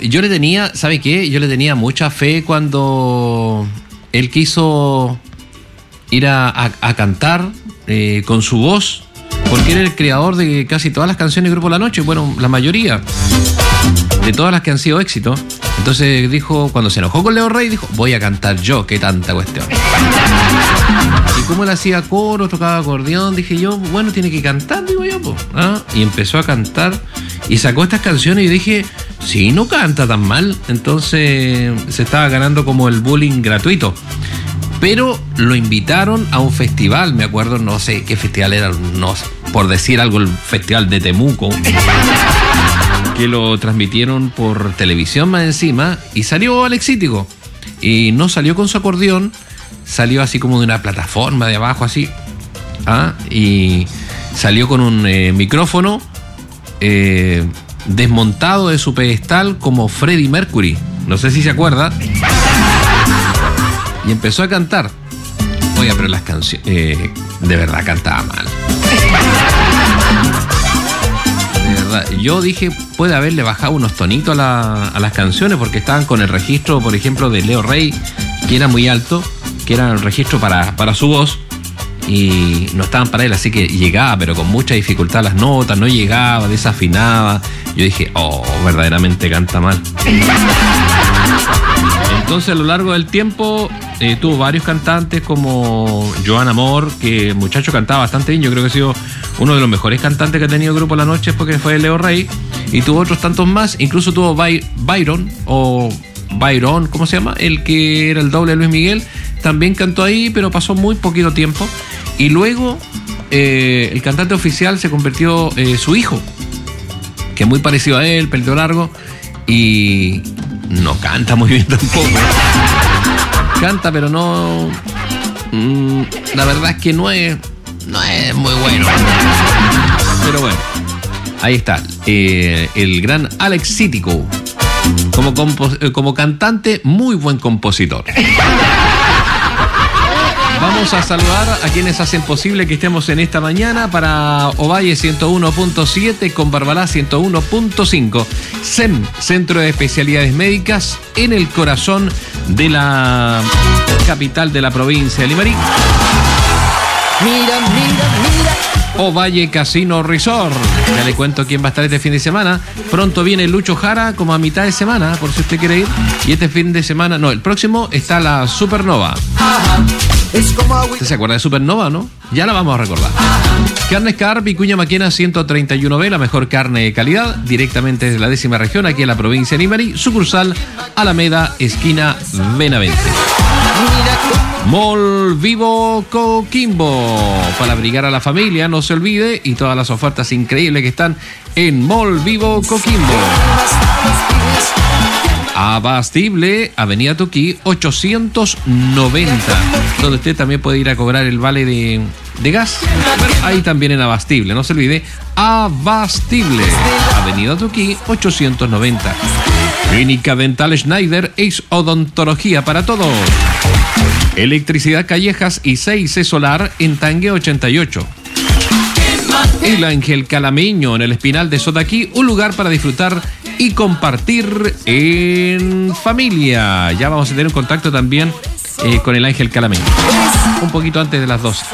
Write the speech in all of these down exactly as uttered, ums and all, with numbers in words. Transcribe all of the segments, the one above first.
yo le tenía, ¿sabe qué? Yo le tenía mucha fe cuando él quiso ir a, a, a cantar eh, con su voz, porque era el creador de casi todas las canciones del Grupo La Noche, bueno, la mayoría de todas las que han sido éxito. Entonces dijo, cuando se enojó con Leo Rey, dijo, voy a cantar yo, qué tanta cuestión. Y como él hacía coro, tocaba acordeón, dije yo, bueno, tiene que cantar, digo yo, pues. ¿Ah? Y empezó a cantar y sacó estas canciones y dije, sí, no canta tan mal. Entonces se estaba ganando como el bullying gratuito. Pero lo invitaron a un festival, me acuerdo, no sé qué festival era, no sé, por decir algo, el festival de Temuco, que lo transmitieron por televisión más encima, y salió Alexítico. Y no salió con su acordeón, salió así como de una plataforma de abajo, así. ¿Ah? Y salió con un eh, micrófono eh, desmontado de su pedestal como Freddie Mercury. No sé si se acuerda. Y empezó a cantar. Oiga, pero las canciones... Eh, de verdad cantaba mal. De verdad. Yo dije, puede haberle bajado unos tonitos a, la, a las canciones, porque estaban con el registro, por ejemplo, de Leo Rey, que era muy alto, que era el registro para, para su voz, y no estaban para él, así que llegaba, pero con mucha dificultad las notas, no llegaba, desafinaba. Yo dije, oh, verdaderamente canta mal. Entonces, a lo largo del tiempo, eh, tuvo varios cantantes como Joan Amor, que el muchacho cantaba bastante bien. Yo creo que ha sido uno de los mejores cantantes que ha tenido el Grupo La Noche, porque fue Leo Rey. Y tuvo otros tantos más. Incluso tuvo By- Byron, o Byron, ¿cómo se llama? El que era el doble de Luis Miguel. También cantó ahí, pero pasó muy poquito tiempo. Y luego, eh, el cantante oficial se convirtió eh, su hijo, que es muy parecido a él, pelo largo. Y no canta muy bien tampoco. Canta, pero no... Mmm, la verdad es que no es, no es muy bueno. Pero bueno, ahí está. Eh, el gran Alexítico. Como, compo- como cantante, muy buen compositor. Vamos a saludar a quienes hacen posible que estemos en esta mañana. Para Ovalle ciento uno punto siete, con Barbalá ciento uno punto cinco. C E M, Centro de Especialidades Médicas, en el corazón de la capital de la provincia de Limarí. Mira, mira, mira. Ovalle Casino Resort. Ya le cuento quién va a estar este fin de semana. Pronto viene Lucho Jara, como a mitad de semana, por si usted quiere ir. Y este fin de semana, no, el próximo está la Supernova. ¿Usted se acuerda de Supernova, no? Ya la vamos a recordar. Carnes Carp, Vicuña Maquena ciento treinta y uno B, la mejor carne de calidad, directamente desde la décima región, aquí en la provincia de Limarí. Sucursal Alameda, esquina Benavente. Mall Vivo Coquimbo, para abrigar a la familia, no se olvide, y todas las ofertas increíbles que están en Mall Vivo Coquimbo. Abastible, Avenida Tuquí ochocientos noventa, donde usted también puede ir a cobrar el vale de, de gas. Bueno, ahí también en Abastible, no se olvide, Abastible, Avenida Tuquí ochocientos noventa. Clínica Dental Schneider es odontología para todos. Electricidad Callejas y seis C Solar en Tangue ochenta y ocho. El Ángel Calameño en el Espinal de Sotaquí, un lugar para disfrutar y compartir en familia. Ya vamos a tener un contacto también eh, con el Ángel Calameño, un poquito antes de las doce.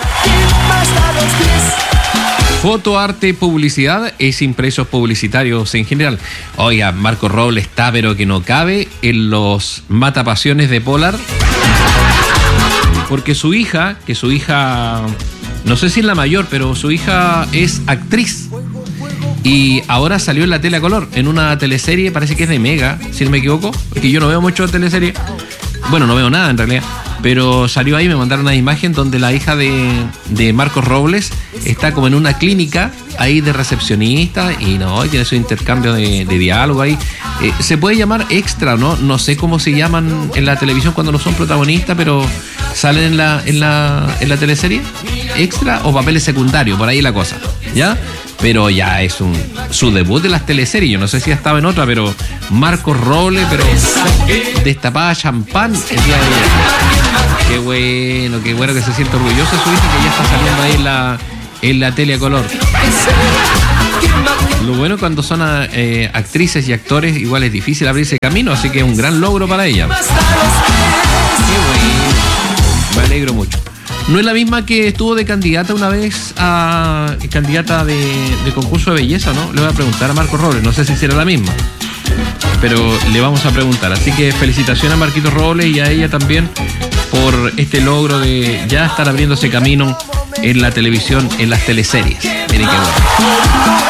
Foto, arte, publicidad, es impresos publicitarios en general. Oiga, Marco Robles está, pero que no cabe en los matapasiones de Polar, porque su hija, que su hija, no sé si es la mayor, pero su hija es actriz. Y ahora salió en la tele a color, en una teleserie, parece que es de Mega, si no me equivoco, porque yo no veo mucho de teleserie. Bueno, no veo nada en realidad, pero salió ahí, me mandaron una imagen donde la hija de, de Marcos Robles está como en una clínica ahí de recepcionista, y no, y tiene su intercambio de, de diálogo ahí. Eh, se puede llamar extra, ¿no? No sé cómo se llaman en la televisión cuando no son protagonistas, pero salen en la, en la, en la teleserie. Extra o papeles secundarios, por ahí la cosa, ¿ya? Pero ya es un su debut de las teleseries. Yo no sé si estaba en otra, pero Marcos Robles, pero destapaba champán el día de ayer. Qué bueno, qué bueno que se siente orgulloso de su hija, que ya está saliendo ahí en la, en la tele a color. Lo bueno cuando son eh, actrices y actores, igual es difícil abrirse camino, así que es un gran logro para ella. Qué bueno. Me alegro mucho. No es la misma que estuvo de candidata una vez a candidata de, de concurso de belleza, ¿no? Le voy a preguntar a Marco Robles, no sé si será la misma, pero le vamos a preguntar. Así que felicitaciones a Marquito Robles y a ella también por este logro de ya estar abriéndose camino en la televisión, en las teleseries. Miren qué bueno.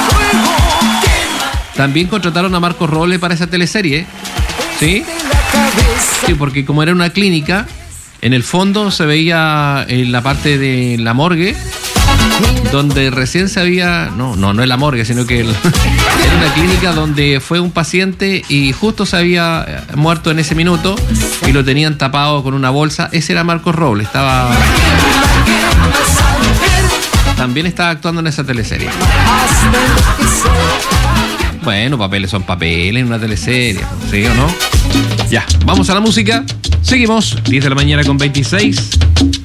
También contrataron a Marco Robles para esa teleserie, ¿sí? Sí, porque como era una clínica, en el fondo se veía en la parte de la morgue, donde recién se había... No, no, no es la morgue, sino que el, era una clínica donde fue un paciente y justo se había muerto en ese minuto y lo tenían tapado con una bolsa. Ese era Marcos Robles, estaba... También estaba actuando en esa teleserie. Bueno, papeles son papeles en una teleserie, ¿sí o no? Ya, vamos a la música. Seguimos, diez de la mañana con veintiséis.